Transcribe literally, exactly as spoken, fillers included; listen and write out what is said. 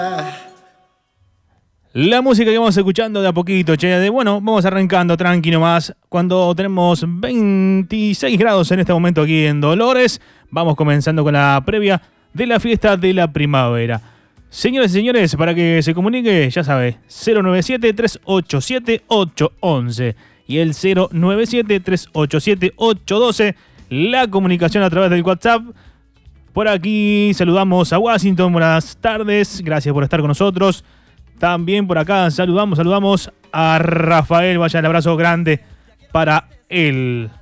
La música que vamos escuchando de a poquito, che, de bueno, vamos arrancando tranquilo más. Cuando tenemos veintiséis grados en este momento aquí en Dolores, vamos comenzando con la previa de la fiesta de la primavera. Señores y señores, para que se comunique, ya sabe, cero nueve siete, tres ocho siete, ocho uno uno y el cero nueve siete, tres ocho siete, ocho uno dos, la comunicación a través del WhatsApp. Por aquí saludamos a Washington, buenas tardes, gracias por estar con nosotros. También por acá saludamos, saludamos a Rafael, vaya el abrazo grande para él.